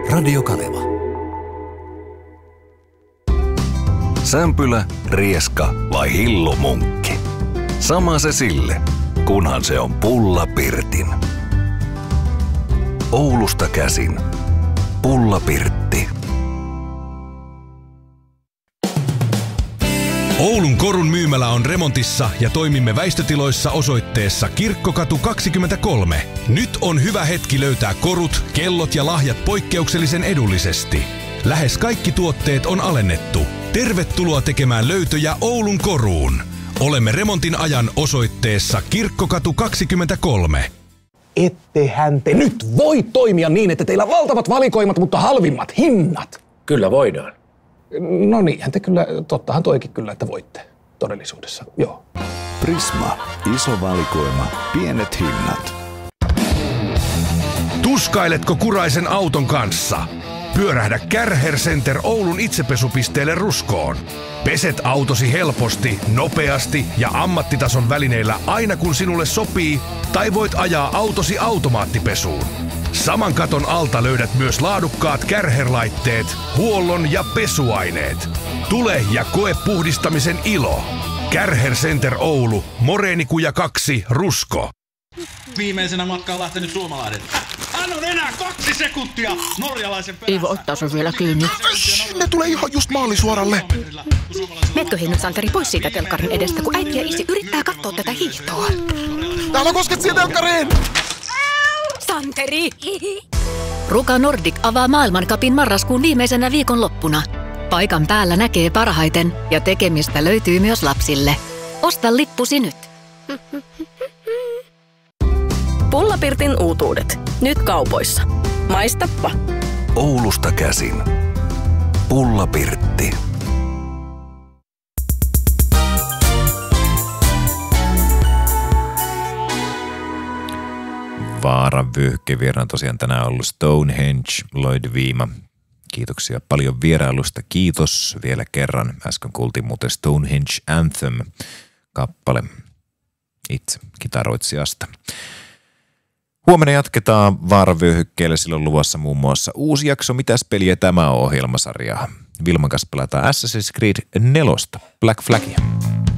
Radio Kaleva. Sämpylä, rieska vai hillomunkki? Sama se sille, kunhan se on Pulla Pirtin. Oulusta käsin. Pulla Pirtti. Oulun Korun myymälä on remontissa ja toimimme väistötiloissa osoitteessa Kirkkokatu 23. Nyt on hyvä hetki löytää korut, kellot ja lahjat poikkeuksellisen edullisesti. Lähes kaikki tuotteet on alennettu. Tervetuloa tekemään löytöjä Oulun Koruun. Olemme remontin ajan osoitteessa Kirkkokatu 23. Ettehän te nyt voi toimia niin, että teillä on valtavat valikoimat, mutta halvimmat hinnat. Kyllä voidaan. No niinhän te kyllä, tottahan toikin kyllä, että voitte todellisuudessa, joo. Prisma. Iso valikoima. Pienet hinnat. Tuskailetko kuraisen auton kanssa? Pyörähdä Kärher Center Oulun itsepesupisteelle Ruskoon. Peset autosi helposti, nopeasti ja ammattitason välineillä aina kun sinulle sopii, tai voit ajaa autosi automaattipesuun. Saman katon alta löydät myös laadukkaat Kärher-laitteet, huollon ja pesuaineet. Tule ja koe puhdistamisen ilo. Kärher Center Oulu, Moreenikuja 2, Rusko. Viimeisenä matkaan lähtenyt suomalainen. Hän on enää 2 sekuntia norjalaisen perässä. Ei voi ottaa sun vielä kiinni. Ne tulee ihan just maalisuoralle. Metkö Hinnu Santeri pois siitä telkkarin edestä, kun äiti ja isi yrittää katsoa tätä hiihtoa? Älä kosket siihen telkkariin! Santeri! Ruka Nordic avaa maailmancupin marraskuun viimeisenä viikonloppuna. Paikan päällä näkee parhaiten ja tekemistä löytyy myös lapsille. Osta lippusi nyt. Pulla Pirtin uutuudet. Nyt kaupoissa. Maistappa. Oulusta käsin. Pulla Pirtti. Vaaran vyöhykkevieraana tosiaan tänään ollut Stonehenge, Lloyd Viima. Kiitoksia paljon vierailusta. Kiitos vielä kerran. Äsken kuultiin muuten Stonehenge Anthem-kappale itse kitaroitsijasta. Huomenna jatketaan Vaaran vyöhykkeellä, silloin luvassa muun muassa uusi jakso Mitäs peliä tämä on -ohjelmasarjaa. Vilman kanssa pelataan Assassin's Creed 4, Black Flagia.